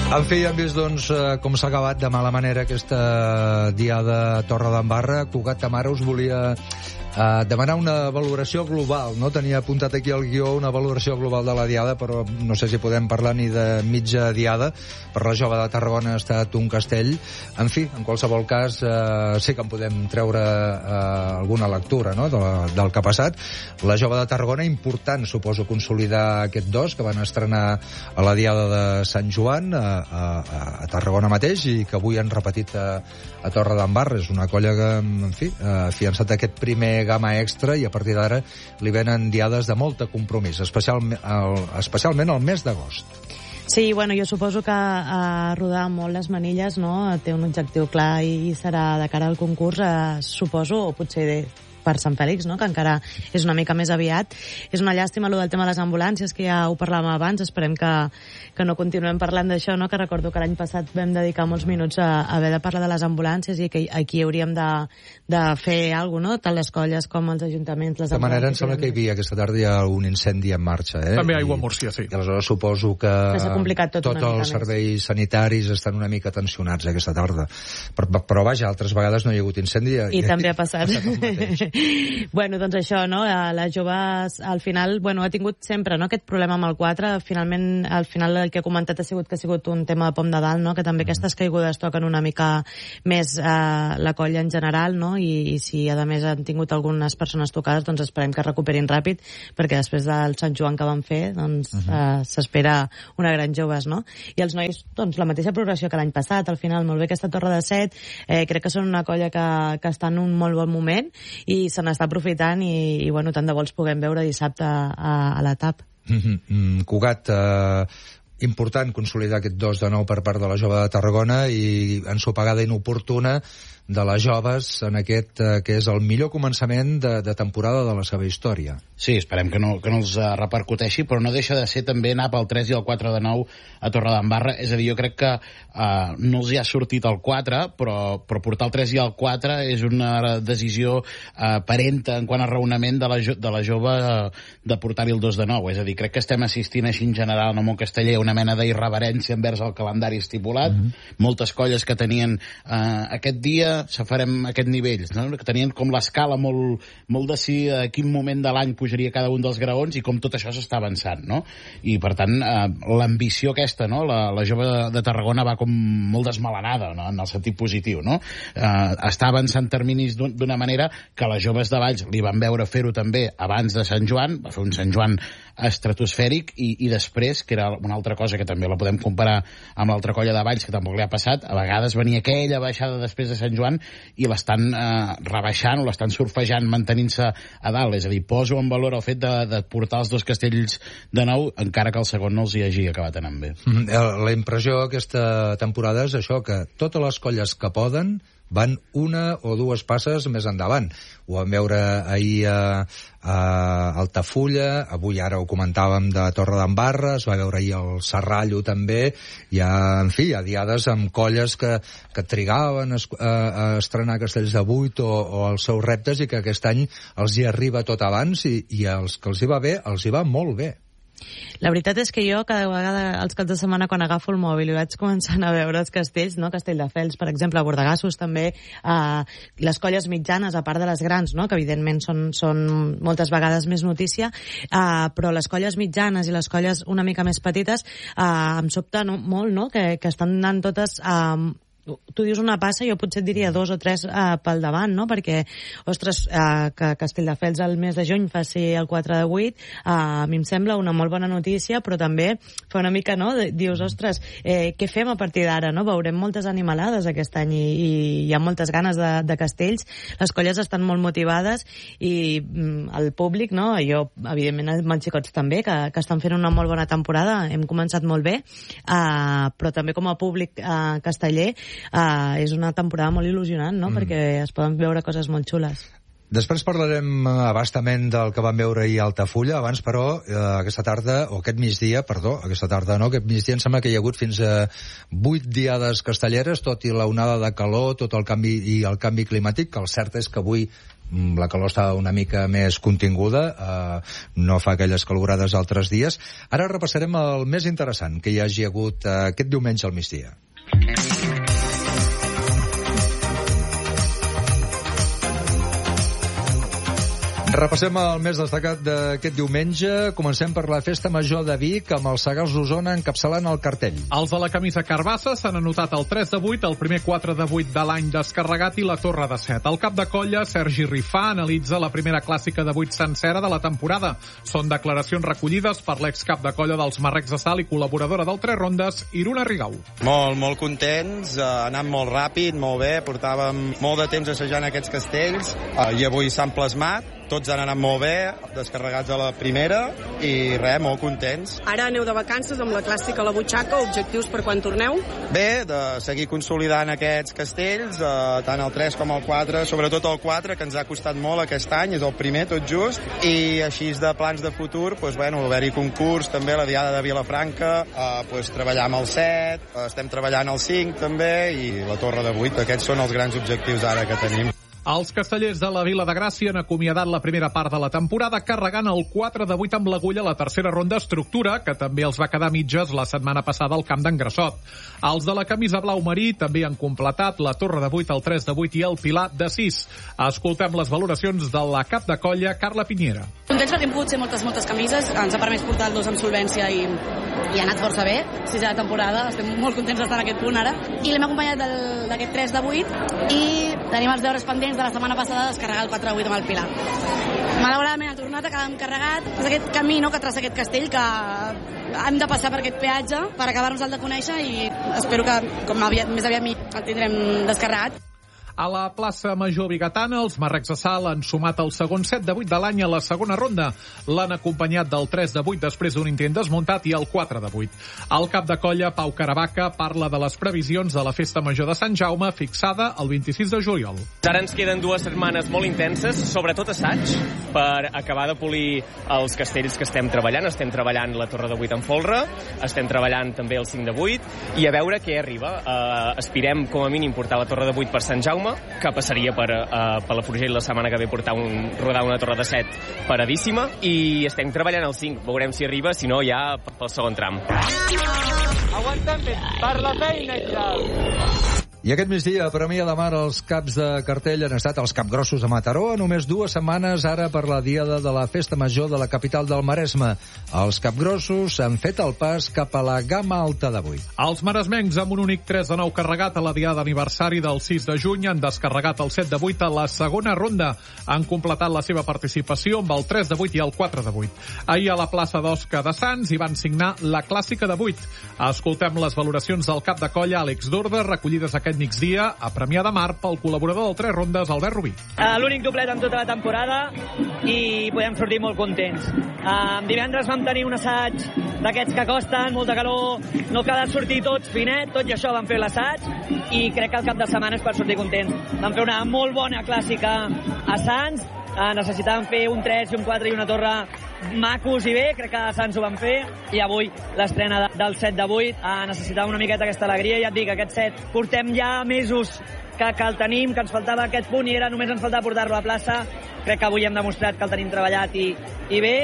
En fi, hem vist, doncs, com s'ha acabat de mala manera aquesta diada a Torredembarra. Cugat Tamara us volia demanar una valoració global, no? Tenia apuntat aquí al guió una valoració global de la diada, però no sé si podem parlar ni de mitja diada. Per la Jove de Tarragona ha estat un castell. En fi, en qualsevol cas, sí que en podem treure alguna lectura, no?, del que ha passat. La Jove de Tarragona, important, suposo, consolidar aquest dos, que van estrenar a la diada de Sant Joan, a Tarragona mateix, i que avui han repetit a Torredembarra. És una colla que, en fi, ha fiançat aquest primer gamma extra i a partir d'ara li venen diades de molt compromís, especialment el mes d'agost. Sí, bueno, jo suposo que rodar molt les manilles, no?, té un objectiu clar i serà de cara al concurs, suposo, o potser per Sant Fèlix, no?, que encara és una mica més aviat. És una llàstima, del tema de les ambulàncies, que ja ho parlàvem abans. Esperem que no continuem parlant d'això, no?, que recordo que l'any passat vam dedicar molts minuts a haver de parlar de les ambulàncies i que aquí hauríem de fer alguna cosa, no?, tant les colles com els ajuntaments. De manera, em sembla que hi havia aquesta tarda ja un incendi en marxa, També a Aigua Múrcia, sí. I aleshores suposo que s'ha complicat tots els serveis sanitaris estan una mica tensionats aquesta tarda. Però vaja, altres vegades no hi ha hagut incendi. I també ha passat. Bueno, doncs això, no? Les joves, al final, bueno, ha tingut sempre, no?, aquest problema amb el 4. Finalment, al final el que ha comentat ha sigut un tema de pom de dalt, no?, que també aquestes caigudes toquen una mica més la colla en general, no?, i si a més han tingut algunes persones tocades, doncs esperem que recuperin ràpid, perquè després del Sant Joan que van fer, doncs s'espera una gran joves, no? I els nois, doncs la mateixa progressió que l'any passat, al final, molt bé aquesta Torre de Set, crec que són una colla que està en un molt bon moment i se n'està aprofitant i bueno, tant de bo els puguem veure dissabte a l'etap. Cugat, important consolidar aquest 2 de 9 per part de la Jove de Tarragona i ensopegada inoportuna de les joves en aquest que és el millor començament de temporada de la seva història. Sí, esperem que no els repercuteixi, però no deixa de ser també anar pel 3 i el 4 de 9 a Torredembarra. És a dir, jo crec que no els hi ha sortit el 4, però portar el 3 i el 4 és una decisió parenta en quant a raonament de la Jove de portar-hi el 2 de 9. És a dir, crec que estem assistint així en general en el món casteller una mena d'irreverència envers el calendari estipulat. Moltes colles que tenien aquest dia farem aquest nivell, no?, que tenien com l'escala molt de si a quin moment de l'any pujaria cada un dels graons i com tot això s'està avançant, no? I per tant l'ambició aquesta, no?, la Jove de Tarragona va com molt desmelenada, no?, en el sentit positiu, no? Està avançant terminis d'una manera que les joves de Valls li van veure fer-ho també abans de Sant Joan, va fer un Sant Joan estratosfèric i després, que era una altra cosa que també la podem comparar amb l'altra colla de Valls, que tampoc li ha passat, a vegades venia aquella baixada després de Sant Joan i l'estan rebaixant o l'estan surfejant mantenint-se a dalt. És a dir, poso en valor el fet de portar els dos castells de nou, encara que el segon no els hi hagi acabat anant bé. La impressió aquesta temporada és això, que totes les colles que poden van una o dues passes més endavant. Ho vam veure ahir a Altafulla, avui ara ho comentàvem de Torredembarra, es va veure ahir al Serrallo també. Hi ha diades amb colles que trigaven a estrenar castells de 8 o els seus reptes i que aquest any els hi arriba tot abans i els que els hi va bé, els hi va molt bé. La veritat és que jo cada vegada els caps de setmana quan agafo el mòbil i vaig començant a veure els castells, no? Castelldefels, per exemple, Bordegassos també, les colles mitjanes, a part de les grans, no?, que evidentment són moltes vegades més notícia, però les colles mitjanes i les colles una mica més petites em sobta molt, no?, que estan anant totes tu dius una passa, jo potser et diria 2 o 3 pel davant, no? Perquè, ostres, que Castelldefels el mes de juny faci el 4 de 8, a mi em sembla una molt bona notícia, però també fa una mica, no? Dius, ostres, què fem a partir d'ara, no? Veurem moltes animalades aquest any i hi ha moltes ganes de castells, les colles estan molt motivades i el públic, no? Jo, evidentment, els xicots també, que estan fent una molt bona temporada, hem començat molt bé, però també com a públic casteller és una temporada molt il·lusionant, no? Perquè es poden veure coses molt xules. Després parlarem abastament del que vam veure ahir a Altafulla. Abans, però, aquesta tarda em sembla que hi ha hagut fins a 8 diades castelleres, tot i l'onada de calor, tot el canvi climàtic, que el cert és que avui la calor està una mica més continguda, no fa aquelles calorades altres dies. Ara repassarem el més interessant que hi hagi hagut aquest diumenge al migdia. Repassem el més destacat d'aquest diumenge. Comencem per la Festa Major de Vic, amb els Sagals d'Osona encapçalant el cartell. Els de la camisa carbassa s'han anotat el 3 de 8, el primer 4 de 8 de l'any descarregat i la torre de 7. El cap de colla, Sergi Rifà, analitza la primera clàssica de 8 sencera de la temporada. Són declaracions recollides per l'excap de colla dels Marrecs de Sal i col·laboradora del 3 rondes, Iruna Rigau. Molt contents, anant molt ràpid, molt bé, portàvem molt de temps assajant aquests castells i avui s'han plasmat. Tots han anat molt bé, descarregats a la primera i res, molt contents. Ara aneu de vacances amb la clàssica a la butxaca, objectius per quan torneu? Bé, de seguir consolidant aquests castells, tant el 3 com el 4, sobretot el 4, que ens ha costat molt aquest any, és el primer tot just, i així de plans de futur, haver-hi concurs també, la Diada de Vilafranca, treballar amb el 7, estem treballant el 5 també, i la Torre de 8, aquests són els grans objectius ara que tenim. Els castellers de la Vila de Gràcia han acomiadat la primera part de la temporada carregant el 4 de 8 amb l'agulla a la tercera ronda estructura, que també els va quedar mitges la setmana passada al camp d'en Grassot. Els de la camisa blau marí també han completat la torre de 8, el 3 de 8 i el pilar de 6. Escoltem les valoracions de la cap de colla, Carla Piñera. Contents perquè hem pogut ser moltes camises, ens ha permès portar el 2 amb solvència i ha anat força bé. Sisena temporada, estem molt contents d'estar en aquest punt ara. I l'hem acompanyat d'aquest 3 de 8 i tenim els deures pendents de la setmana passada de descarregar el 4 de 8 amb el Pilar. Malauradament ha tornat a quedar encarregat. És aquest camí que traça aquest castell que hem de passar per aquest peatge per acabar-nos-el de conèixer i espero que més aviat el tindrem descarregat. A la plaça Major Bigatana, els Marrecs de Sal han sumat el segon 7 de 8 de l'any a la segona ronda. L'han acompanyat del 3 de 8 després d'un intent desmuntat i el 4 de 8. El cap de colla, Pau Caravaca, parla de les previsions de la Festa Major de Sant Jaume, fixada el 26 de juliol. Ara ens queden 2 setmanes molt intenses, sobretot assaig, per acabar de polir els castells que estem treballant. Estem treballant la Torre de 8 en folre, estem treballant també el 5 de 8, i a veure què arriba. Aspirem, com a mínim, portar la Torre de 8 per Sant Jaume, que passaria per la Forgell la setmana que ve rodar una torre de 7 paradíssima, i estem treballant el 5, veurem si arriba, si no ja pel segon tram. Aguantem per la feina ja. I aquest migdia, a Premià de Mar, els caps de cartell han estat els capgrossos de Mataró, a només 2 setmanes ara per la diada de la Festa Major de la capital del Maresme. Els capgrossos han fet el pas cap a la gamma alta d'avui. Els maresmencs, amb un únic 3 de 9 carregat a la diada d'aniversari del 6 de juny, han descarregat el 7 de 8 a la segona ronda. Han completat la seva participació amb el 3 de 8 i el 4 de 8. Ahir a la plaça d'Osca de Sants hi van signar la clàssica de 8. Escoltem les valoracions del cap de colla, Àlex Dorda, recollides aquest migdia a Premià de Mar pel col·laborador del 3 rondes, Albert Rubí. L'únic doblet en tota la temporada i podem sortir molt contents. Divendres vam tenir un assaig d'aquests que costen, molta calor, no cal sortir tots finet, tot i això vam fer l'assaig i crec que el cap de setmana és per sortir contents. Vam fer una molt bona clàssica a Sants, necessitàvem fer un 3 i un 4 i una torre macos i bé, crec que a Sants ho van fer, i avui l'estrena del 7 de 8, necessitàvem una miqueta aquesta alegria, ja et dic, aquest 7 portem ja mesos que el tenim, que ens faltava aquest punt i només ens faltava portar-lo a plaça. Crec que avui hem demostrat que el tenim treballat i bé,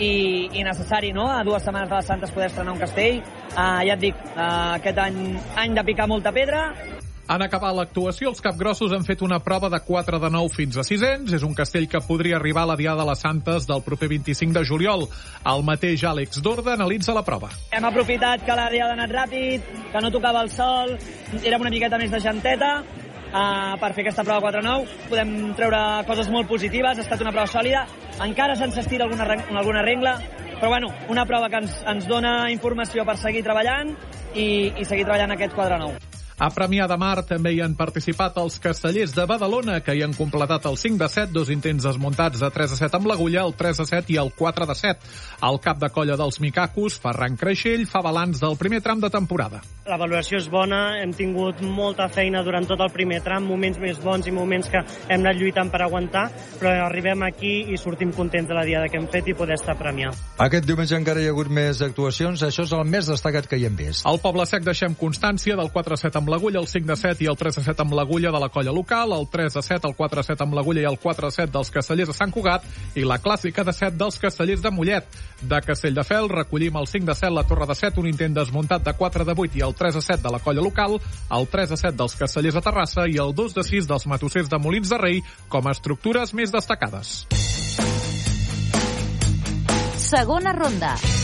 i necessari, no?, a 2 setmanes de les Santes poder estrenar un castell. Ja et dic, aquest any de picar molta pedra. En acabar l'actuació, els capgrossos han fet una prova de 4 de 9 fins a 600. És un castell que podria arribar a la Diada de les Santes del proper 25 de juliol. El mateix Àlex Dorda analitza la prova. Hem aprofitat que la Diada ha anat ràpid, que no tocava el sol, érem una miqueta més de genteta, per fer aquesta prova 4-9. Podem treure coses molt positives, ha estat una prova sòlida, encara se'ns estira alguna regla, però bueno, una prova que ens dona informació per seguir treballant i seguir treballant aquest 4-9. A Premià de Mar també hi han participat els castellers de Badalona, que hi han completat el 5 de 7, 2 intents desmuntats de 3 de 7 amb l'agulla, el 3 de 7 i el 4 de 7. El cap de colla dels Micacos, Ferran Creixell, fa balanç del primer tram de temporada. La valoració és bona, hem tingut molta feina durant tot el primer tram, moments més bons i moments que hem anat lluitant per aguantar, però arribem aquí i sortim contents de la diada que hem fet i poder estar a Premià. Aquest diumenge encara hi ha hagut més actuacions, això és el més destacat que hi hem vist. Al Poble Sec deixem constància del 4-7 amb l'agulla, el 5 de 7 i el 3 de 7 amb l'agulla de la colla local, el 3 de 7, el 4 de 7 amb l'agulla i el 4 de 7 dels castellers de Sant Cugat i la clàssica de 7 dels castellers de Mollet. De Castelldefels recollim el 5 de 7, la torre de 7, un intent desmuntat de 4 de 8 i el 3 de 7 de la colla local, el 3 de 7 dels castellers de Terrassa i el 2 de 6 dels matossers de Molins de Rei com a estructures més destacades. Segona ronda.